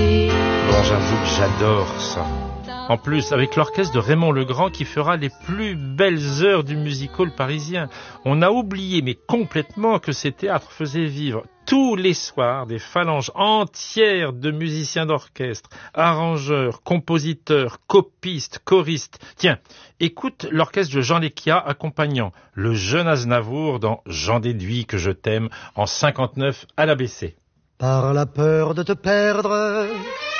chanter. Bon, j'avoue que j'adore ça. En plus, avec l'orchestre de Raymond Legrand qui fera les plus belles heures du music-hall parisien. On a oublié, mais complètement, que ces théâtres faisaient vivre tous les soirs des phalanges entières de musiciens d'orchestre, arrangeurs, compositeurs, copistes, choristes. Tiens, écoute l'orchestre de Jean Leccia accompagnant le jeune Aznavour dans J'en déduis que je t'aime en 59 à l'ABC. Par la peur de te perdre,